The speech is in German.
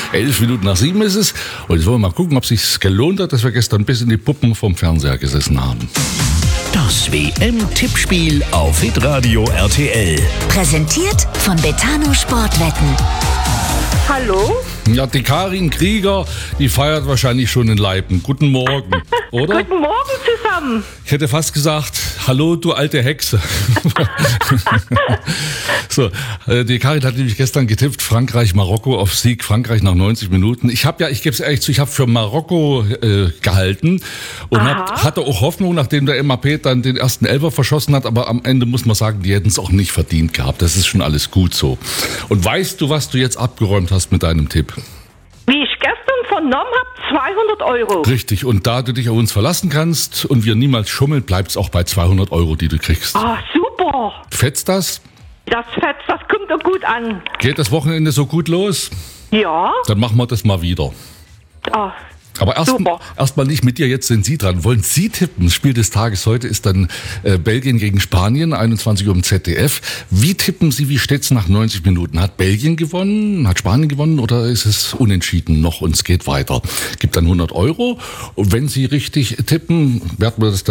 7:11 ist es. Und jetzt wollen wir mal gucken, ob es sich gelohnt hat, dass wir gestern bis in die Puppen vom Fernseher gesessen haben. Das WM-Tippspiel auf Hitradio RTL. Präsentiert von Betano Sportwetten. Hallo? Ja, die Karin Krieger, die feiert wahrscheinlich schon in Leipen. Guten Morgen, oder? Guten Morgen zusammen. Ich hätte fast gesagt, hallo, du alte Hexe. So, die Karin hat nämlich gestern getippt, Frankreich, Marokko auf Sieg, Frankreich nach 90 Minuten. Ich gebe es ehrlich zu, ich habe für Marokko gehalten und hatte auch Hoffnung, nachdem der Mbappé dann den ersten Elfer verschossen hat, aber am Ende muss man sagen, die hätten es auch nicht verdient gehabt. Das ist schon alles gut so. Und weißt du, was du jetzt abgeräumt hast mit deinem Tipp? Wie ich gestern vernommen habe, 200 Euro. Richtig, und da du dich auf uns verlassen kannst und wir niemals schummeln, bleibt es auch bei 200 Euro, die du kriegst. Ah, super. Fetzt das? Das kommt doch gut an. Geht das Wochenende so gut los? Ja. Dann machen wir das mal wieder. Ah, Aber super. erstmal nicht mit dir, jetzt sind Sie dran. Wollen Sie tippen? Das Spiel des Tages heute ist dann Belgien gegen Spanien, 21 Uhr im ZDF. Wie tippen Sie, wie steht's nach 90 Minuten? Hat Belgien gewonnen? Hat Spanien gewonnen? Oder ist es unentschieden noch und es geht weiter? Gibt dann 100 Euro. Und wenn Sie richtig tippen, werden wir das dann